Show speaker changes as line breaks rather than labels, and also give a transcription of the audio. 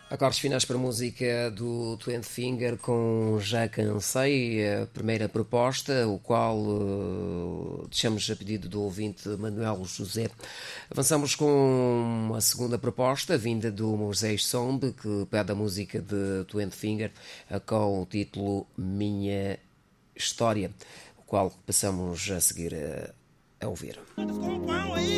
Acordes finais para a música do Twenty Finger com Já Cansei, a primeira proposta, o qual deixamos a pedido do ouvinte Manuel José. Avançamos com a segunda proposta, vinda do Moisés Sombe, que pede a música de Twenty Finger com o título Minha História, o qual passamos a seguir a ouvir.